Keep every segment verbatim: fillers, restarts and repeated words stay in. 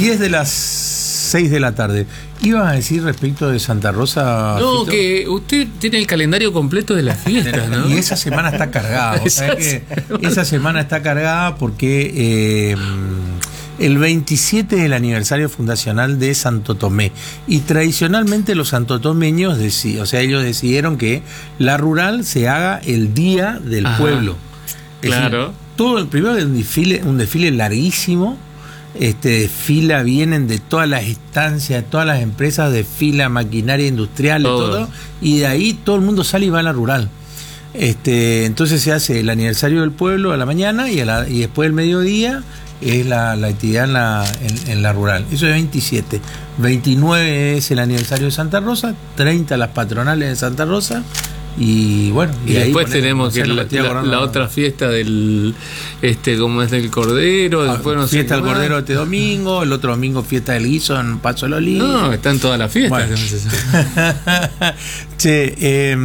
diez de las seis de la tarde. ¿Ibas a decir respecto de Santa Rosa? No, Fito? que usted tiene el calendario completo de las fiestas, ¿no? Y esa semana está cargada. ¿Vos sabés que esa semana está cargada porque eh, el veintisiete es el aniversario fundacional de Santo Tomé. Y tradicionalmente los santotomeños, deci- o sea, ellos decidieron que la rural se haga el día del Ajá, pueblo. Es claro. decir, todo el primero es un desfile, un desfile larguísimo. Este desfila, vienen de todas las estancias, de todas las empresas, desfila maquinaria industrial, todo. todo, y de ahí todo el mundo sale y va a la rural. Este, entonces se hace el aniversario del pueblo a la mañana y, a la, y después del mediodía es la, la actividad en la, en, en la rural. Eso es veintisiete. veintinueve es el aniversario de Santa Rosa, treinta las patronales de Santa Rosa. Y bueno, y, y después ahí, tenemos que la, la, la otra fiesta del este como es del Cordero, ah, después no fiesta sé del Cordero este domingo, el otro domingo fiesta del guiso en Paso de los Olivos. No, están todas las fiestas. Bueno. Che,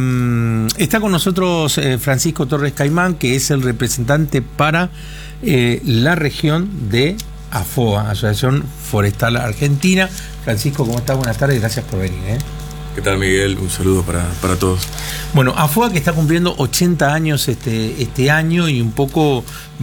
eh, está con nosotros eh, Francisco Torres Caimán, que es el representante para eh, la región de AFOA, Asociación Forestal Argentina. Francisco, ¿cómo estás? Buenas tardes, gracias por venir. ¿eh? ¿Qué tal, Miguel? Un saludo para, para todos. Bueno, AFOA que está cumpliendo ochenta años este, este año y un poco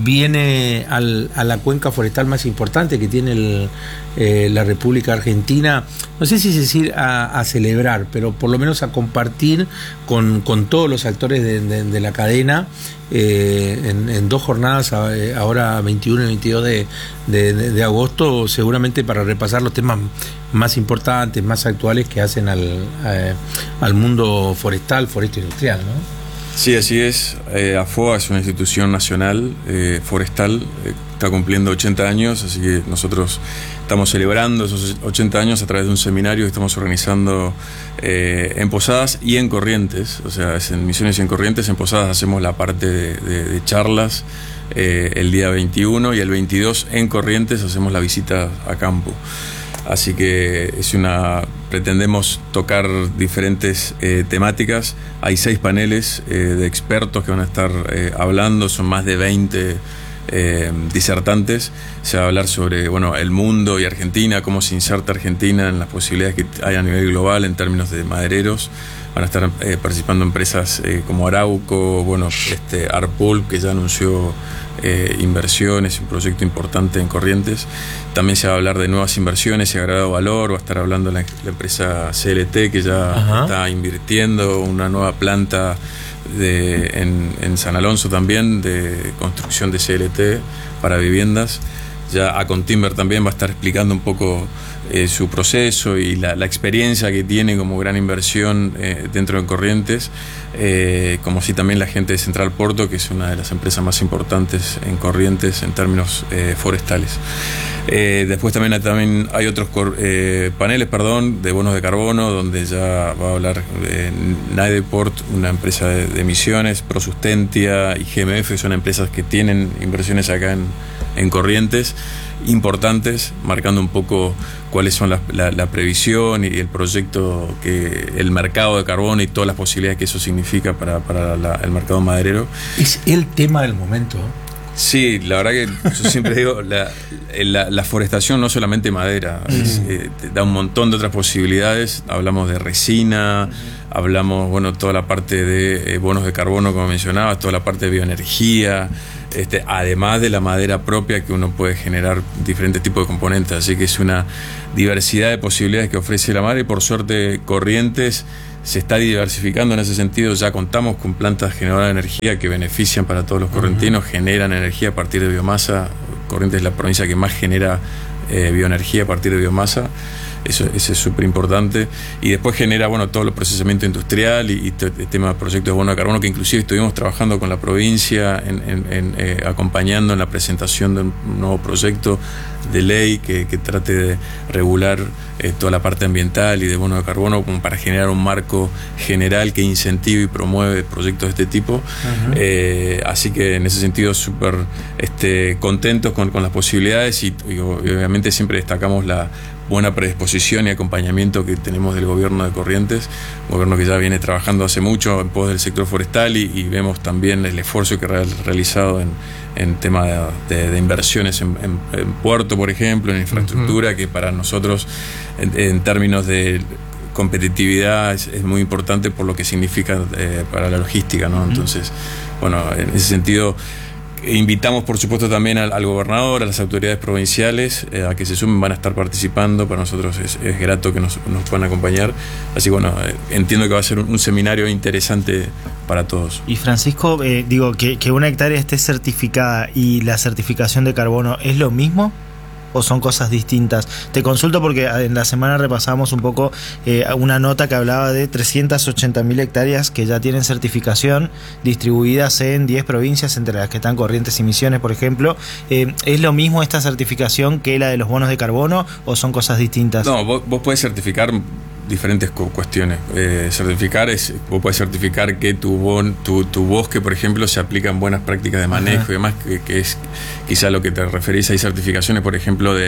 viene al, a la cuenca forestal más importante que tiene el, eh, la República Argentina, no sé si es decir a, a celebrar, pero por lo menos a compartir con, con todos los actores de, de, de la cadena eh, en, en dos jornadas, ahora veintiuno y veintidós de, de, de, de agosto, seguramente para repasar los temas más importantes, más actuales que hacen al, eh, al mundo forestal, forestal industrial, ¿no? Sí, así es. Eh, AFOA es una institución nacional eh, forestal, eh, está cumpliendo ochenta años, así que nosotros estamos celebrando esos ochenta años a través de un seminario que estamos organizando eh, en Posadas y en Corrientes, o sea, es en Misiones y en Corrientes. En Posadas hacemos la parte de, de, de charlas eh, el día veintiuno y el veintidós en Corrientes hacemos la visita a campo. Así que es una pretendemos tocar diferentes eh, temáticas. Hay seis paneles eh, de expertos que van a estar eh, hablando, son más de veinte eh, disertantes. Se va a hablar sobre bueno, el mundo y Argentina, cómo se inserta Argentina en las posibilidades que hay a nivel global en términos de madereros. Van a estar eh, participando empresas eh, como Arauco, bueno, este, Arpulp, que ya anunció eh, inversiones, un proyecto importante en Corrientes. También se va a hablar de nuevas inversiones y agregado valor. Va a estar hablando la, la empresa C L T, que ya Ajá. está invirtiendo una nueva planta de, en, en San Alonso también, de construcción de C L T para viviendas. Ya Acontimber también va a estar explicando un poco eh, su proceso y la, la experiencia que tiene como gran inversión eh, dentro de Corrientes, eh, como así también la gente de Central Porto, que es una de las empresas más importantes en Corrientes en términos eh, forestales. Eh, después también hay, también hay otros eh, paneles perdón, de bonos de carbono, donde ya va a hablar eh, Nideport, una empresa de, de emisiones, Prosustentia y G M F, son empresas que tienen inversiones acá en, en Corrientes importantes, marcando un poco cuáles son la, la, la previsión y el proyecto, que el mercado de carbono y todas las posibilidades que eso significa para, para la, el mercado maderero. Es el tema del momento. Sí, la verdad que yo siempre digo, la, la, la forestación no solamente madera, mm. es, eh, da un montón de otras posibilidades. Hablamos de resina, hablamos, bueno, toda la parte de eh, bonos de carbono, como mencionabas, toda la parte de bioenergía, este, además de la madera propia, que uno puede generar diferentes tipos de componentes. Así que es una diversidad de posibilidades que ofrece la madera, y por suerte Corrientes se está diversificando en ese sentido. Ya contamos con plantas generadoras de energía que benefician para todos los correntinos, uh-huh. generan energía a partir de biomasa. Corrientes es la provincia que más genera eh, bioenergía a partir de biomasa. Eso, eso es súper importante. Y después genera, bueno, todo el procesamiento industrial y, y t- el tema de proyectos de bono de carbono, que inclusive estuvimos trabajando con la provincia, en, en, en, eh, acompañando en la presentación de un nuevo proyecto de ley que, que trate de regular eh, toda la parte ambiental y de bono de carbono, como para generar un marco general que incentive y promueve proyectos de este tipo. Uh-huh. Eh, así que en ese sentido súper este, contentos con, con las posibilidades y, y obviamente siempre destacamos la buena predisposición y acompañamiento que tenemos del gobierno de Corrientes, un gobierno que ya viene trabajando hace mucho en pos del sector forestal y, y vemos también el esfuerzo que ha realizado en, en tema de, de, de inversiones en, en, en puerto, por ejemplo, en infraestructura, uh-huh. que para nosotros en, en términos de competitividad es, es muy importante por lo que significa eh, para la logística, ¿no? Entonces, bueno, en ese sentido invitamos por supuesto también al, al gobernador, a las autoridades provinciales eh, a que se sumen, van a estar participando. Para nosotros es, es grato que nos, nos puedan acompañar, así que bueno, eh, entiendo que va a ser un, un seminario interesante para todos. Y Francisco, eh, digo, que, que una hectárea esté certificada y la certificación de carbono, ¿es lo mismo? ¿O son cosas distintas? Te consulto porque en la semana repasamos un poco eh, una nota que hablaba de trescientas ochenta mil hectáreas que ya tienen certificación, distribuidas en diez provincias, entre las que están Corrientes y Misiones, por ejemplo. Eh, ¿Es lo mismo esta certificación que la de los bonos de carbono o son cosas distintas? No, vos, vos podés certificar diferentes cu- cuestiones. Eh, certificar es, vos podés certificar que tu, bon, tu, tu bosque, por ejemplo, se aplican buenas prácticas de manejo. Ajá. Y demás, que, que es quizá lo que te referís. Hay certificaciones, por ejemplo, de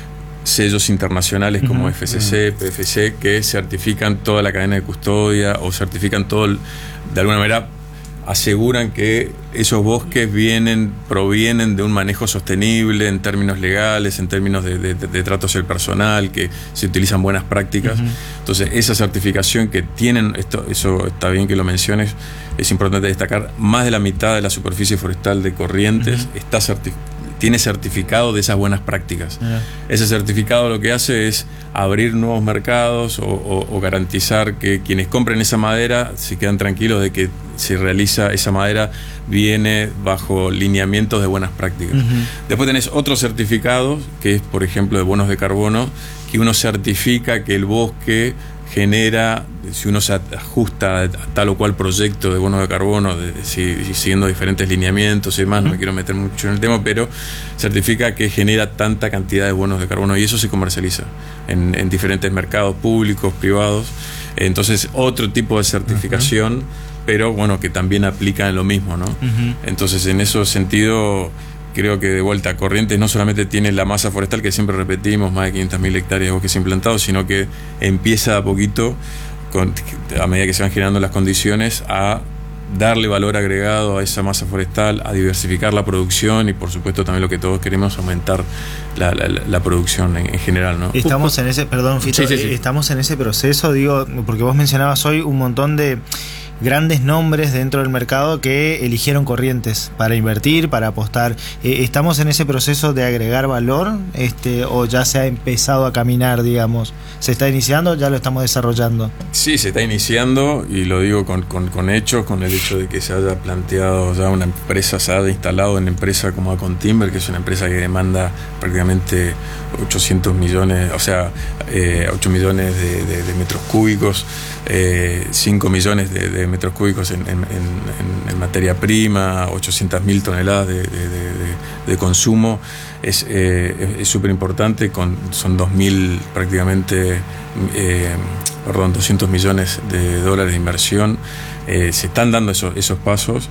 sellos internacionales como uh-huh. F C C, P F C, que certifican toda la cadena de custodia o certifican todo, el, de alguna manera aseguran que esos bosques vienen, provienen de un manejo sostenible en términos legales, en términos de, de, de trato hacia el personal, que se utilizan buenas prácticas. Uh-huh. Entonces, esa certificación que tienen, esto, eso está bien que lo menciones, es importante destacar, más de la mitad de la superficie forestal de Corrientes uh-huh. está certificada. Tiene certificado de esas buenas prácticas. Yeah. Ese certificado lo que hace es abrir nuevos mercados o, o, o garantizar que quienes compren esa madera se quedan tranquilos de que se realiza, esa madera viene bajo lineamientos de buenas prácticas. Uh-huh. Después tenés otros certificados, que es por ejemplo de bonos de carbono, que uno certifica que el bosque genera, si uno se ajusta a tal o cual proyecto de bonos de carbono, de, de, de, siguiendo diferentes lineamientos y demás, uh-huh. no me quiero meter mucho en el tema, pero certifica que genera tanta cantidad de bonos de carbono y eso se comercializa en, en diferentes mercados públicos, privados. Entonces, otro tipo de certificación, uh-huh. pero bueno, que también aplica en lo mismo, ¿no? Uh-huh. Entonces, en ese sentido, creo que de vuelta, Corrientes no solamente tiene la masa forestal que siempre repetimos, más de quinientas mil hectáreas de bosques implantados, sino que empieza a poquito, con, a medida que se van generando las condiciones, a darle valor agregado a esa masa forestal, a diversificar la producción y por supuesto también lo que todos queremos, aumentar la, la, la producción en, en general, ¿no? Estamos en ese, perdón, Fito, sí, sí, sí. estamos en ese proceso, digo, porque vos mencionabas hoy un montón de grandes nombres dentro del mercado que eligieron Corrientes para invertir, para apostar. Eh, ¿Estamos en ese proceso de agregar valor este, o ya se ha empezado a caminar, digamos? ¿Se está iniciando o ya lo estamos desarrollando? Sí, se está iniciando y lo digo con, con, con hechos, con el hecho de que se haya planteado ya una empresa, se haya instalado una empresa como Acontimber, que es una empresa que demanda prácticamente ochocientos millones, o sea, eh, ocho millones de, de, de metros cúbicos, eh, cinco millones de, de metros cúbicos en, en, en, en materia prima, ochocientas mil toneladas de, de, de, de consumo. Es eh, súper importante, son dos mil prácticamente, eh, perdón, doscientos millones de dólares de inversión. Eh, se están dando esos, esos pasos,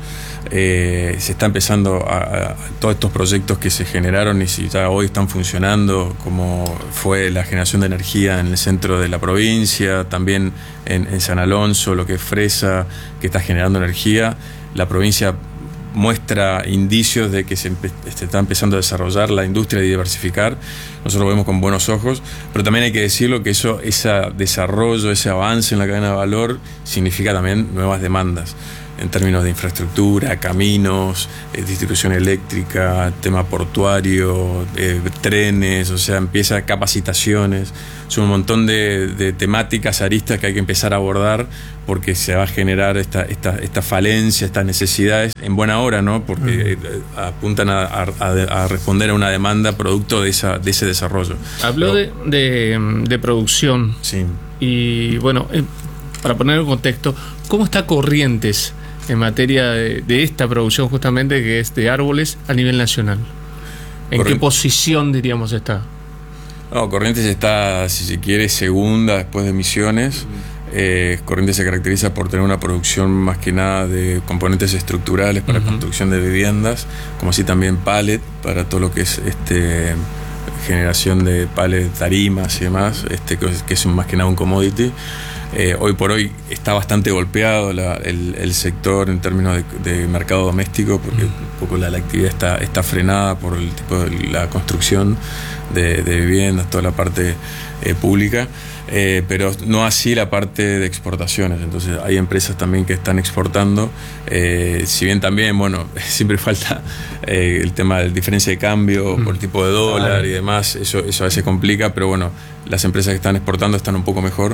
eh, se está empezando a, a todos estos proyectos que se generaron y si ya hoy están funcionando, como fue la generación de energía en el centro de la provincia, también en, en San Alonso, lo que es Fresa, que está generando energía. La provincia muestra indicios de que se, empe- se está empezando a desarrollar la industria y diversificar. Nosotros lo vemos con buenos ojos, pero también hay que decirlo que eso, ese desarrollo, ese avance en la cadena de valor significa también nuevas demandas en términos de infraestructura, caminos, eh, distribución eléctrica, tema portuario, eh, trenes, o sea, empieza capacitaciones. Son un montón de, de temáticas, aristas que hay que empezar a abordar porque se va a generar esta, esta, esta falencia, estas necesidades en buena hora, ¿no? Porque eh, apuntan a, a, a responder a una demanda producto de, esa, de ese desarrollo. Habló de, de, de producción. Sí. Y bueno, eh, para poner en contexto, ¿cómo está Corrientes en materia de, de esta producción justamente que es de árboles a nivel nacional? ¿En Corrientes, qué posición diríamos está? No, Corrientes está, si se quiere, segunda después de Misiones. Eh, Corrientes se caracteriza por tener una producción más que nada de componentes estructurales para uh-huh. construcción de viviendas, como así también pallet para todo lo que es este generación de pales, tarimas y demás, este, que es más que nada un commodity. Eh, hoy por hoy está bastante golpeado la, el, el sector en términos de, de mercado doméstico, porque un poco la, la actividad está, está frenada por el tipo de la construcción de, de viviendas, toda la parte eh, pública. Eh, pero no así la parte de exportaciones. Entonces hay empresas también que están exportando, eh, si bien también, bueno, siempre falta eh, el tema de diferencia de cambio mm. por el tipo de dólar ah. y demás, eso, eso a veces complica, pero bueno, las empresas que están exportando están un poco mejor,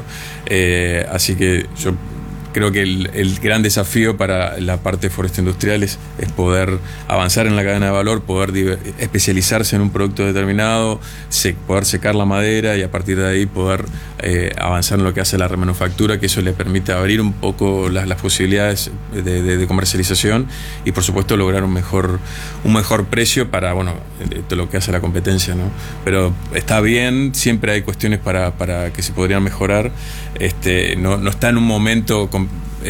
eh, así que yo creo que el, el gran desafío para la parte foresta industrial es, es poder avanzar en la cadena de valor, poder diver, especializarse en un producto determinado, se, poder secar la madera y a partir de ahí poder eh, avanzar en lo que hace la remanufactura, que eso le permite abrir un poco las, las posibilidades de, de, de comercialización y por supuesto lograr un mejor, un mejor precio para, bueno, de lo que hace la competencia, ¿no? Pero está bien, siempre hay cuestiones para, para que se podrían mejorar, este, no, no está en un momento con,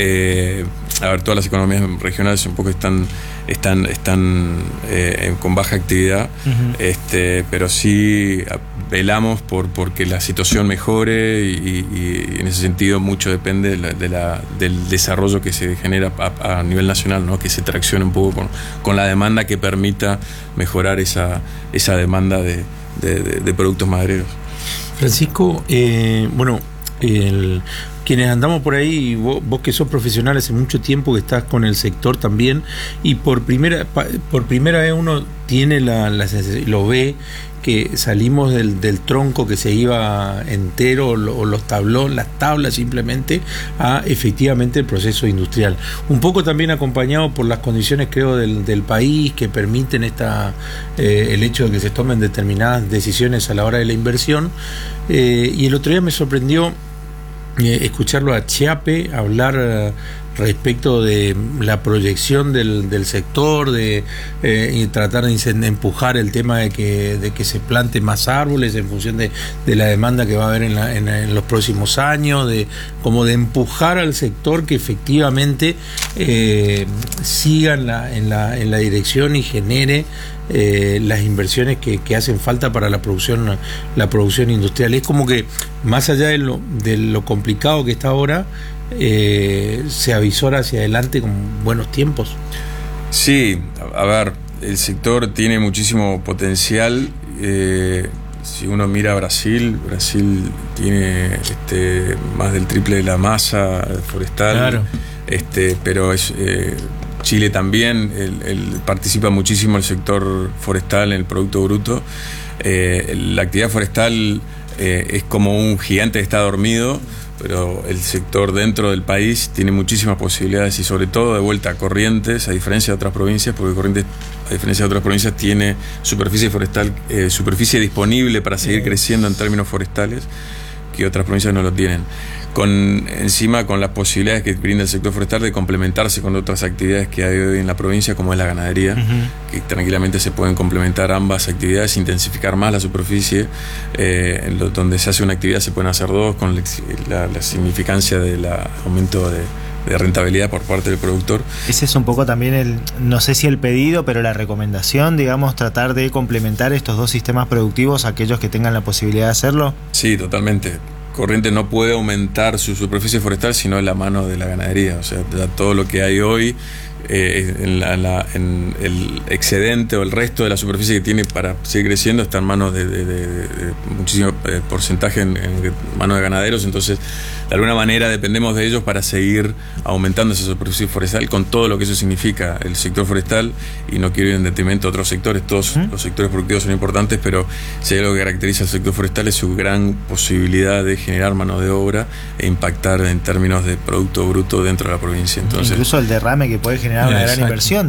Eh, a ver, todas las economías regionales un poco están están están eh, con baja actividad, uh-huh. este, pero sí velamos por porque la situación mejore y, y en ese sentido mucho depende de la, de la, del desarrollo que se genera a, a nivel nacional, ¿no? Que se traccione un poco con, con la demanda que permita mejorar esa, esa demanda de, de, de, de productos madereros. Francisco, eh, bueno, el quienes andamos por ahí, vos, vos que sos profesional hace mucho tiempo que estás con el sector también, y por primera por primera vez uno tiene la, la lo ve que salimos del, del tronco que se iba entero o los tablones, las tablas simplemente, a efectivamente el proceso industrial. Un poco también acompañado por las condiciones, creo, del, del país que permiten esta eh, el hecho de que se tomen determinadas decisiones a la hora de la inversión. Eh, y el otro día me sorprendió Eh, escucharlo a Chiappe hablar eh, respecto de la proyección del, del sector, de eh, y tratar de, de empujar el tema de que, de que se planten más árboles en función de, de la demanda que va a haber en, la, en, en los próximos años, de como de empujar al sector que efectivamente eh, siga en la, en, la, en la dirección y genere Eh, las inversiones que, que hacen falta para la producción la producción industrial. Es como que más allá de lo, de lo complicado que está ahora, eh, se avisora hacia adelante con buenos tiempos. Sí, a ver, el sector tiene muchísimo potencial. Eh, si uno mira a Brasil, Brasil tiene este, más del triple de la masa forestal, claro. este, pero es eh, Chile también, el, el, participa muchísimo el sector forestal en el Producto Bruto. Eh, la actividad forestal eh, es como un gigante que está dormido, pero el sector dentro del país tiene muchísimas posibilidades y sobre todo de vuelta a Corrientes, a diferencia de otras provincias, porque Corrientes, a diferencia de otras provincias, tiene superficie forestal, eh, superficie disponible para seguir creciendo en términos forestales, que otras provincias no lo tienen. Con encima con las posibilidades que brinda el sector forestal de complementarse con otras actividades que hay hoy en la provincia, como es la ganadería, uh-huh. que tranquilamente se pueden complementar ambas actividades, intensificar más la superficie, eh, en lo, donde se hace una actividad se pueden hacer dos, con la, la significancia del aumento de, de rentabilidad por parte del productor. Ese es un poco también el, no sé si el pedido, pero la recomendación, digamos, tratar de complementar estos dos sistemas productivos a aquellos que tengan la posibilidad de hacerlo. Sí, totalmente. Corrientes no puede aumentar su superficie forestal sino en la mano de la ganadería, o sea, todo lo que hay hoy, eh, en, la, la, en el excedente o el resto de la superficie que tiene para seguir creciendo está en manos de, de, de, de muchísimo eh, porcentaje en, en manos de ganaderos, entonces de alguna manera dependemos de ellos para seguir aumentando esa superficie forestal con todo lo que eso significa el sector forestal, y no quiero ir en detrimento de otros sectores, todos ¿Mm? los sectores productivos son importantes, pero si hay algo que caracteriza al sector forestal es su gran posibilidad de generar mano de obra e impactar en términos de producto bruto dentro de la provincia. Entonces, incluso el derrame que puede generar una gran inversión.